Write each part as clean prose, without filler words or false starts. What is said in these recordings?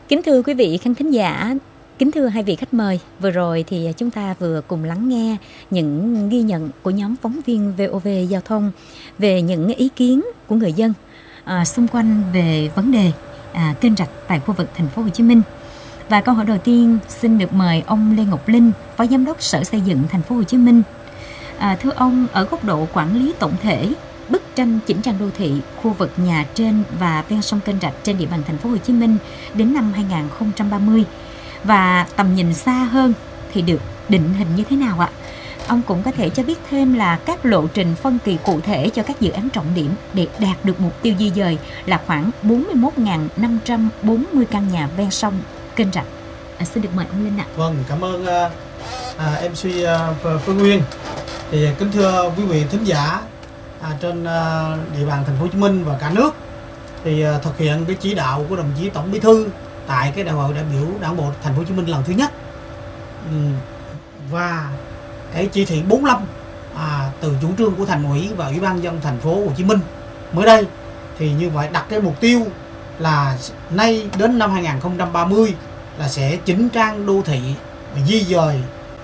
Kính thưa quý vị khán thính giả, kính thưa hai vị khách mời, vừa rồi thì chúng ta vừa cùng lắng nghe những ghi nhận của nhóm phóng viên VOV Giao thông về những ý kiến của người dân xung quanh về vấn đề kênh rạch tại khu vực thành phố Hồ Chí Minh. Và câu hỏi đầu tiên xin được mời ông Lê Ngọc Linh, Phó Giám đốc Sở Xây dựng thành phố Hồ Chí Minh. Thưa ông, ở góc độ quản lý tổng thể, bức tranh chỉnh trang đô thị khu vực nhà trên và ven sông kênh rạch trên địa bàn thành phố Hồ Chí Minh đến năm 2030 và tầm nhìn xa hơn thì được định hình như thế nào ạ? Ông cũng có thể cho biết thêm là các lộ trình phân kỳ cụ thể cho các dự án trọng điểm để đạt được mục tiêu di dời là khoảng 41.540 căn nhà ven sông kênh rạch. Xin được mời ông Linh ạ. Vâng, cảm ơn MC Phương Nguyên. Thì kính thưa quý vị thính giả trên địa bàn thành phố Hồ Chí Minh và cả nước, thì thực hiện cái chỉ đạo của đồng chí Tổng Bí thư tại cái đại hội đại biểu Đảng bộ thành phố Hồ Chí Minh lần thứ nhất và cái chỉ thị 45 từ chủ trương của Thành ủy và Ủy ban nhân dân thành phố Hồ Chí Minh mới đây, thì như vậy đặt cái mục tiêu là nay đến năm 2030 là sẽ chỉnh trang đô thị và di dời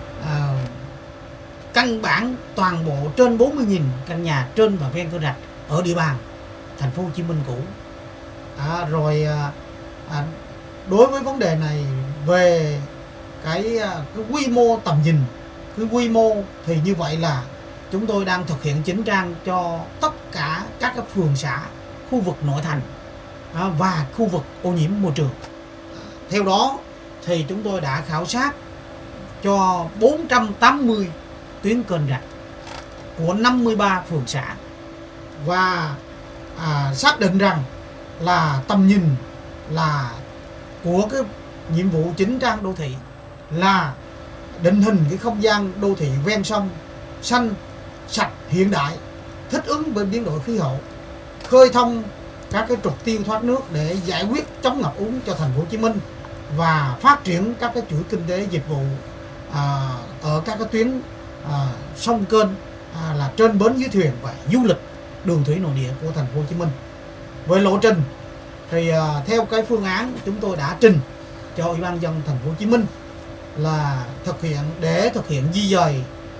căn bản toàn bộ trên 40.000 căn nhà trên và ven kênh rạch ở địa bàn thành phố Hồ Chí Minh cũ. Đối với vấn đề này về cái quy mô tầm nhìn, cái quy mô thì như vậy là chúng tôi đang thực hiện chỉnh trang cho tất cả các phường xã, khu vực nội thành và khu vực ô nhiễm môi trường. Theo đó thì chúng tôi đã khảo sát cho 480 tuyến kênh rạch của 53 phường xã và xác định rằng là tầm nhìn là của cái nhiệm vụ chỉnh trang đô thị là định hình cái không gian đô thị ven sông xanh, sạch, hiện đại, thích ứng với biến đổi khí hậu, khơi thông các cái trục tiêu thoát nước để giải quyết chống ngập úng cho thành phố Hồ Chí Minh và phát triển các cái chuỗi kinh tế dịch vụ ở các cái tuyến sông kênh là trên bến dưới thuyền và du lịch đường thủy nội địa của thành phố Hồ Chí Minh. Với lộ trình thì theo cái phương án chúng tôi đã trình cho Ủy ban nhân dân thành phố Hồ Chí Minh là thực hiện di dời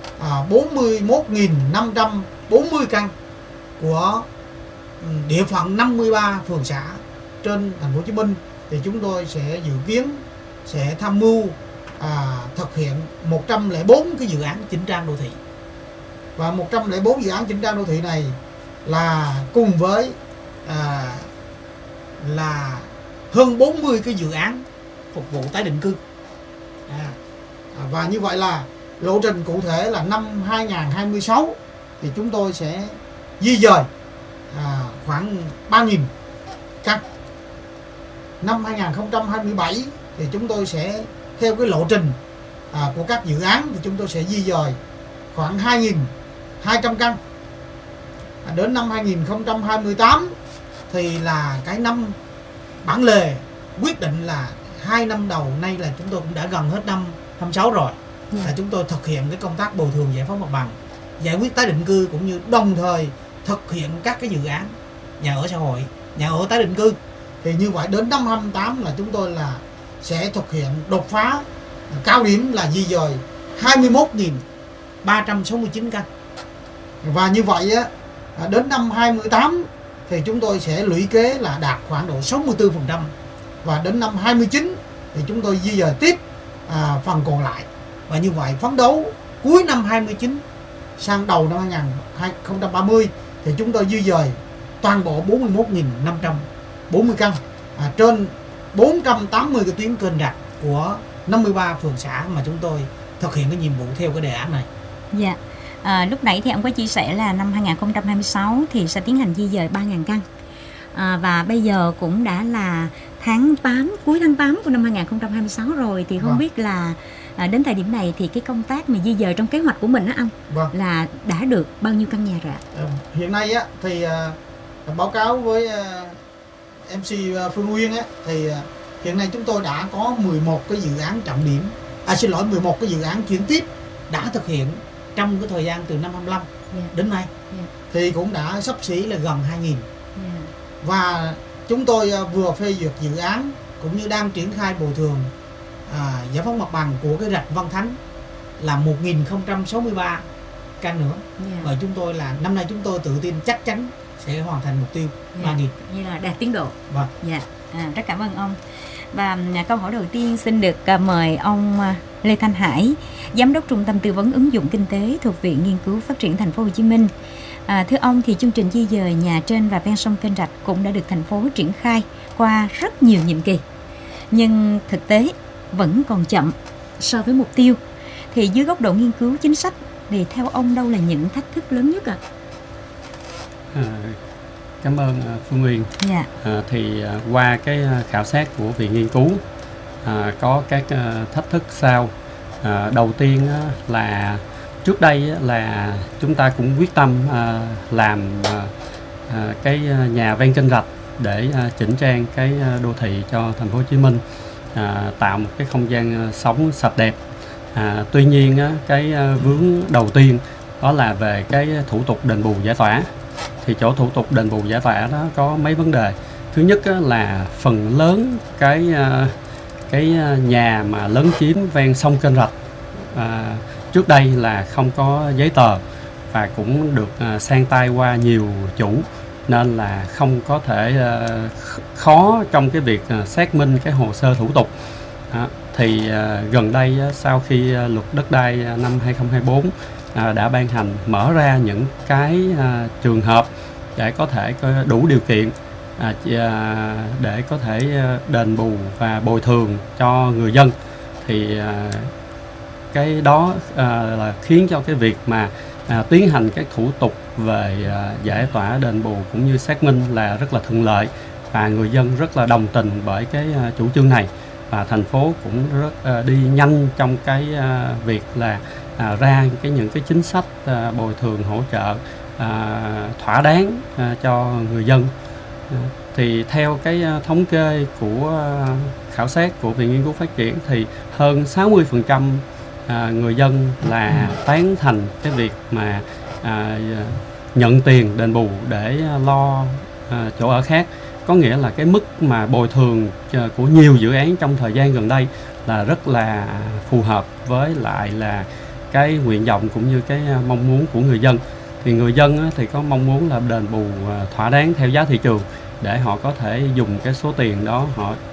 41.540 căn của địa phận 53 phường xã trên thành phố Hồ Chí Minh, thì chúng tôi sẽ dự kiến sẽ tham mưu thực hiện 104 cái dự án chỉnh trang đô thị. Và 104 dự án chỉnh trang đô thị này là cùng với là hơn 40 cái dự án phục vụ tái định cư. Và như vậy là lộ trình cụ thể là năm 2026 thì chúng tôi sẽ di dời khoảng 3.000 căn. Năm 2027 thì chúng tôi sẽ theo cái lộ trình của các dự án thì chúng tôi sẽ di dời khoảng 2.200 căn. Đến năm 2028 thì là cái năm bản lề quyết định là 2 năm đầu nay là chúng tôi cũng đã gần hết năm 26 rồi. Là chúng tôi thực hiện cái công tác bồi thường giải phóng mặt bằng, giải quyết tái định cư cũng như đồng thời thực hiện các cái dự án nhà ở xã hội, nhà ở tái định cư. Thì như vậy đến năm 28 là chúng tôi là sẽ thực hiện đột phá cao điểm là di dời 21.369 căn. Và như vậy đến năm 28 thì chúng tôi sẽ lũy kế là đạt khoảng độ 64%. Và đến năm 29 thì chúng tôi di dời tiếp phần còn lại. Và như vậy phấn đấu cuối năm 29 sang đầu năm 2030 thì chúng tôi di dời toàn bộ 41.540 căn trên 480 cái tuyến kênh rạch của 53 phường xã mà chúng tôi thực hiện cái nhiệm vụ theo cái đề án này. Dạ. Lúc nãy thì ông có chia sẻ là năm 2026 thì sẽ tiến hành di dời 3.000 căn. Và bây giờ cũng đã là tháng 8, cuối tháng 8 của năm 2026 rồi, thì không biết là đến thời điểm này thì cái công tác mà di dời trong kế hoạch của mình á ông là đã được bao nhiêu căn nhà rồi ạ? Hiện nay thì báo cáo với MC Phương Nguyên thì hiện nay chúng tôi đã có 11 cái dự án trọng điểm, 11 cái dự án chuyển tiếp đã thực hiện trong cái thời gian từ năm 25 đến nay, thì cũng đã xấp xỉ là gần 2.000. Và chúng tôi vừa phê duyệt dự án cũng như đang triển khai bồi thường giải phóng mặt bằng của cái rạch Văn Thánh là 1063 căn nữa. Và chúng tôi là năm nay chúng tôi tự tin chắc chắn sẽ hoàn thành mục tiêu 3.000. Như là đạt tiến độ. Vâng. Rất cảm ơn ông. Và câu hỏi đầu tiên xin được mời ông Lê Thanh Hải, Giám đốc Trung tâm Tư vấn Ứng dụng Kinh tế thuộc Viện Nghiên cứu Phát triển Thành phố Hồ Chí Minh. Thưa ông, thì chương trình di dời nhà trên và ven sông kênh rạch cũng đã được thành phố triển khai qua rất nhiều nhiệm kỳ, nhưng thực tế vẫn còn chậm so với mục tiêu. Thì dưới góc độ nghiên cứu chính sách thì theo ông đâu là những thách thức lớn nhất ạ? Cảm ơn Phương Nguyên. Qua cái khảo sát của Viện Nghiên cứu có các thách thức sau. Đầu tiên là trước đây là chúng ta cũng quyết tâm làm cái nhà ven kênh rạch để chỉnh trang cái đô thị cho thành phố Hồ Chí Minh, tạo một cái không gian sống sạch đẹp. Tuy nhiên cái vướng đầu tiên đó là về cái thủ tục đền bù giải tỏa. Thì chỗ thủ tục đền bù giải tỏa đó có mấy vấn đề. Thứ nhất là phần lớn cái nhà mà lấn chiếm ven sông kênh rạch trước đây là không có giấy tờ và cũng được sang tay qua nhiều chủ, nên là không có thể khó trong cái việc xác minh cái hồ sơ thủ tục. Thì gần đây sau khi luật đất đai năm 2024 đã ban hành, mở ra những cái trường hợp để có thể có đủ điều kiện để có thể đền bù và bồi thường cho người dân, thì cái đó là khiến cho cái việc mà tiến hành các thủ tục về giải tỏa đền bù cũng như xác minh là rất là thuận lợi, và người dân rất là đồng tình bởi cái chủ trương này. Và thành phố cũng rất đi nhanh trong cái việc là ra những cái chính sách bồi thường hỗ trợ thỏa đáng cho người dân. Thì theo cái thống kê của khảo sát của Viện Nghiên cứu Phát triển thì hơn 60% người dân là tán thành cái việc mà nhận tiền đền bù để lo chỗ ở khác. Có nghĩa là cái mức mà bồi thường của nhiều dự án trong thời gian gần đây là rất là phù hợp với lại là cái nguyện vọng cũng như cái mong muốn của người dân. Thì người dân thì có mong muốn là đền bù thỏa đáng theo giá thị trường để họ có thể dùng cái số tiền đó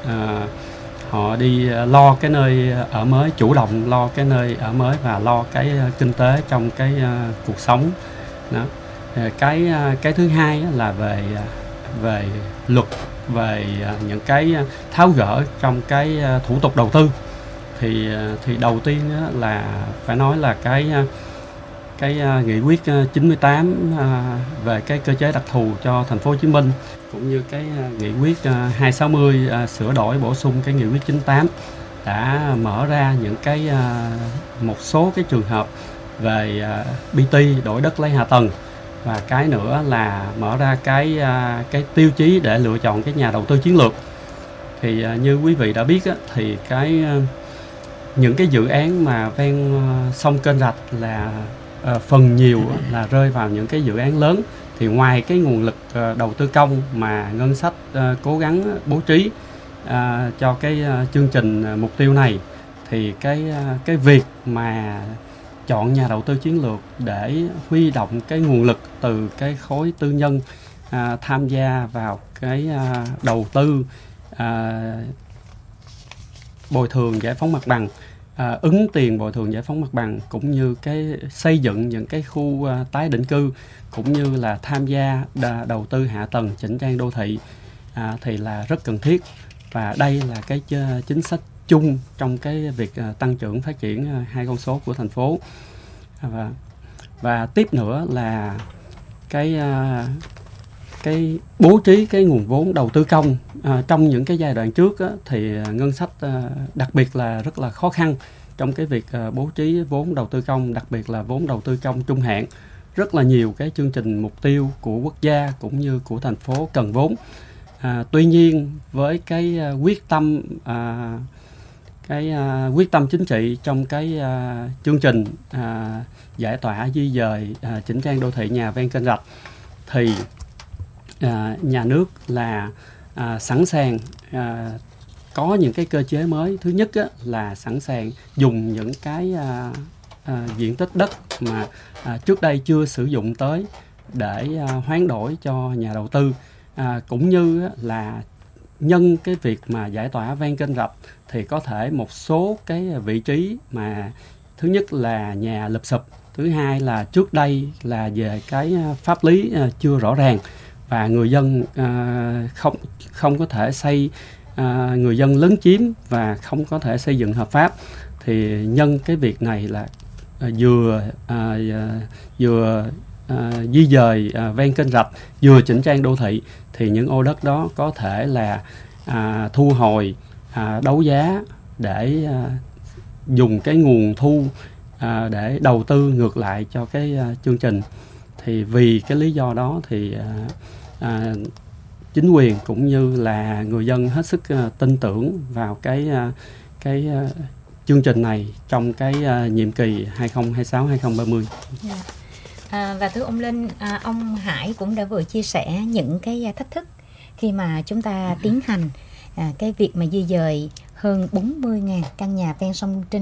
họ đi lo cái nơi ở mới, chủ động lo cái nơi ở mới và lo cái kinh tế trong cái cuộc sống đó. Cái thứ hai là về luật, về những cái tháo gỡ trong cái thủ tục đầu tư. Thì đầu tiên là phải nói là cái nghị quyết 98 về cái cơ chế đặc thù cho thành phố Hồ Chí Minh, cũng như cái nghị quyết 260 sửa đổi bổ sung cái nghị quyết 98 đã mở ra những cái một số cái trường hợp về BT, đổi đất lấy hạ tầng, và cái nữa là mở ra cái tiêu chí để lựa chọn cái nhà đầu tư chiến lược. Thì như quý vị đã biết thì những cái dự án mà ven sông kênh rạch là phần nhiều là rơi vào những cái dự án lớn. Thì ngoài cái nguồn lực đầu tư công mà ngân sách cố gắng bố trí cho cái chương trình mục tiêu này, thì cái việc mà chọn nhà đầu tư chiến lược để huy động cái nguồn lực từ cái khối tư nhân tham gia vào cái đầu tư bồi thường giải phóng mặt bằng, ứng tiền bồi thường giải phóng mặt bằng, cũng như cái xây dựng những cái khu tái định cư, cũng như là tham gia đầu tư hạ tầng chỉnh trang đô thị thì là rất cần thiết. Và đây là cái chính sách chung trong cái việc tăng trưởng phát triển hai con số của thành phố. Và tiếp nữa là cái bố trí cái nguồn vốn đầu tư công trong những cái giai đoạn trước thì ngân sách đặc biệt là rất là khó khăn trong cái việc bố trí vốn đầu tư công, đặc biệt là vốn đầu tư công trung hạn. Rất là nhiều cái chương trình mục tiêu của quốc gia cũng như của thành phố cần vốn. Tuy nhiên với cái quyết tâm chính trị trong cái chương trình giải tỏa di dời chỉnh trang đô thị nhà ven kênh rạch, thì nhà nước là sẵn sàng có những cái cơ chế mới. Thứ nhất á, là sẵn sàng dùng những cái diện tích đất mà trước đây chưa sử dụng tới để hoán đổi cho nhà đầu tư, cũng như là nhân cái việc mà giải tỏa ven kênh rạch thì có thể một số cái vị trí mà thứ nhất là nhà lụp xụp, thứ hai là trước đây là về cái pháp lý chưa rõ ràng và người dân không có thể xây, người dân lấn chiếm và không có thể xây dựng hợp pháp, thì nhân cái việc này là vừa di dời ven kênh rạch, vừa chỉnh trang đô thị, thì những ô đất đó có thể là thu hồi, đấu giá để dùng cái nguồn thu để đầu tư ngược lại cho cái chương trình. Thì vì cái lý do đó thì chính quyền cũng như là người dân hết sức tin tưởng vào cái chương trình này trong cái nhiệm kỳ 2026-2030. Và thưa ông Linh, ông Hải cũng đã vừa chia sẻ những cái thách thức khi mà chúng ta tiến hành cái việc mà di dời hơn 40.000 căn nhà ven sông trên